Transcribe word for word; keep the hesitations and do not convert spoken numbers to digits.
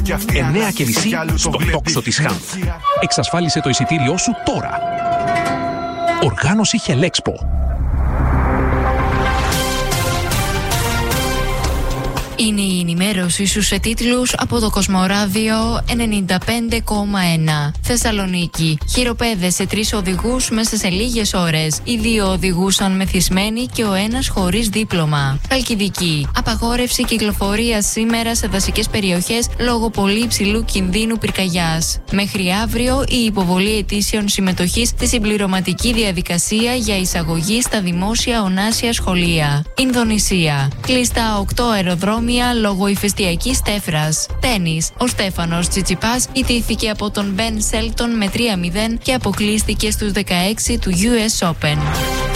εννιά και μισή στο τόξο της Χάνθ. Εξασφάλισε το εισιτήριό σου τώρα. Οργάνωση Χελέξπο. Είναι η ενημέρωση σου σε τίτλους από το Κοσμοράδιο ενενήντα πέντε κόμμα ένα. Θεσσαλονίκη. Χειροπέδες τρεις οδηγούς μέσα σε λίγες ώρες. Οι δύο οδηγούσαν μεθυσμένοι και ο ένας χωρίς δίπλωμα. Χαλκιδική. Απαγόρευση κυκλοφορίας σήμερα σε δασικές περιοχές λόγω πολύ υψηλού κινδύνου πυρκαγιάς. Μέχρι αύριο η υποβολή αιτήσεων συμμετοχής στη συμπληρωματική διαδικασία για εισαγωγή στα δημόσια ονάσια σχολεία. Ινδονησία. Κλειστά οκτώ αεροδρόμια λόγω ηφαιστειακής τέφρας. Τένις. Ο Στέφανος Τσιτσιπάς ιτήθηκε από τον Μπεν Σέλτον με τρία μηδέν και αποκλείστηκε στους δεκαέξι του γιου ες Open.